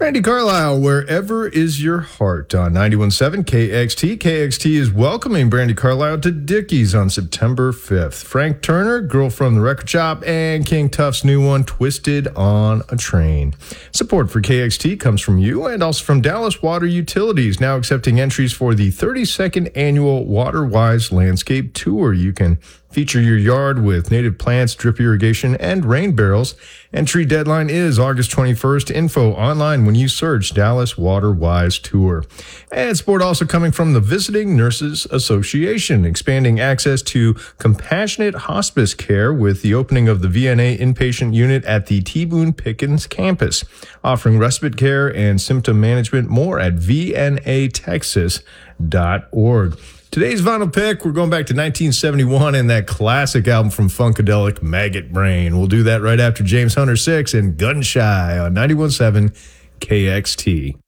Brandy Carlisle, wherever is your heart on 91.7 KXT. KXT is welcoming Brandy Carlisle to Dickies on September 5th. Frank Turner, Girl from the Record Shop, and King Tuff's new one, Twisted on a Train. Support for KXT comes from you and also from Dallas Water Utilities, now accepting entries for the 32nd annual WaterWise Landscape Tour. You can feature your yard with native plants, drip irrigation, and rain barrels. Entry deadline is August 21st. Info online when you search Dallas WaterWise Tour. And support also coming from the Visiting Nurses Association, expanding access to compassionate hospice care with the opening of the VNA inpatient unit at the T. Boone Pickens campus, offering respite care and symptom management. More at vnatexas.org. Today's vinyl pick, we're going back to 1971 and that classic album from Funkadelic, Maggot Brain. We'll do that right after James Hunter 6 and Gun Shy on 91.7 KXT.